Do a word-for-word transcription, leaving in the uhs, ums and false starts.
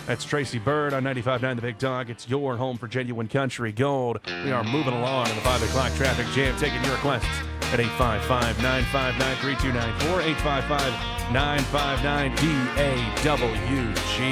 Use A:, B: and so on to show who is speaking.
A: That's Tracy Bird on ninety-five point nine The Big Dog. It's your home for genuine country gold. We are moving along in the five o'clock traffic jam, taking your requests at eight five five, nine five nine, three two nine four, eight five five, nine five nine, D A W G.